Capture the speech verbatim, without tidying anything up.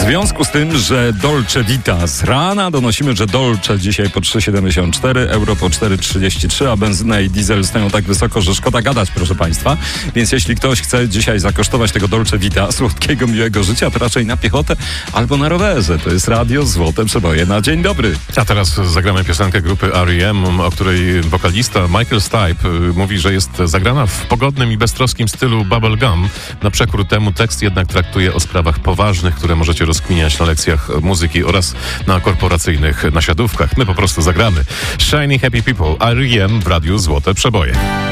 związku z tym, że Dolce Vita z rana donosimy, że Dolce dzisiaj po trzy siedemdziesiąt cztery, euro po cztery trzydzieści trzy, a benzyna i diesel stoją tak wysoko, że szkoda gadać, proszę Państwa. Więc jeśli ktoś chce dzisiaj zakosztować tego Dolce Vita, słodkiego, miłego życia, to raczej na piechotę albo na rowerze. To jest Radio Złote Przeboje na dzień dobry. A teraz zagramy piosenkę grupy R E M, o której wokalista Michael Stipe mówi, że jest zagrana w pogodnym i beztroskim stylu bubblegum. Na przekór temu tekst jednak traktuje o sprawach poważnych, które możecie rozkminiać na lekcjach muzyki oraz na korporacyjnych nasiadówkach. My po prostu zagramy Shiny Happy People, R E M w Radiu Złote Przeboje.